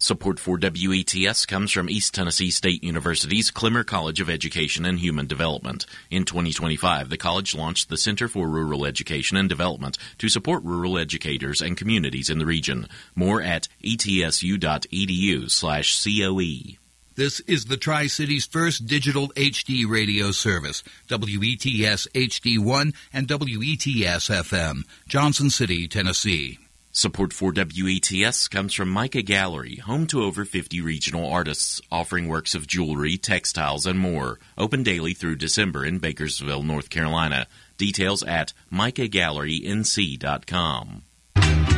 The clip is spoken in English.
Support for WETS comes from East Tennessee State University's Clemmer College of Education and Human Development. In 2025, the college launched the Center for Rural Education and Development to support rural educators and communities in the region. More at etsu.edu/COE. This is the Tri-City's first digital HD radio service, WETS HD1 and WETS FM, Johnson City, Tennessee. Support for WETS comes from Micah Gallery, home to over 50 regional artists, offering works of jewelry, textiles, and more. Open daily through December in Bakersville, North Carolina. Details at micahgallerync.com.